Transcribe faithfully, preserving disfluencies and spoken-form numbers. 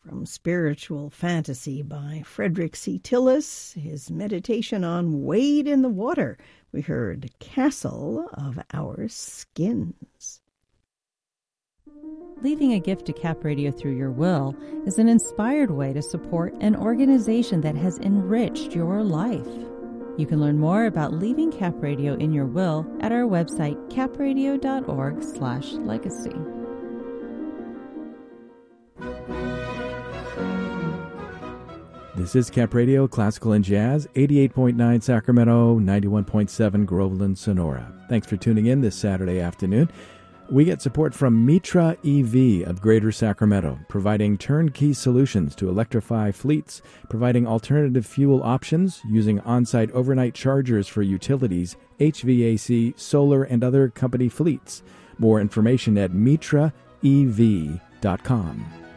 From Spiritual Fantasy by Frederick C. Tillis, his meditation on Wade in the Water, we heard Castle of Our Skins. Leaving a gift to Cap Radio through your will is an inspired way to support an organization that has enriched your life. You can learn more about leaving Cap Radio in your will at our website, capradio.org slash legacy. This is Cap Radio, Classical and Jazz, eighty-eight point nine Sacramento, ninety-one point seven Groveland, Sonora. Thanks for tuning in this Saturday afternoon. We get support from Mitra E V of Greater Sacramento, providing turnkey solutions to electrify fleets, providing alternative fuel options, using on-site overnight chargers for utilities, H V A C, solar, and other company fleets. More information at mitra e v dot com.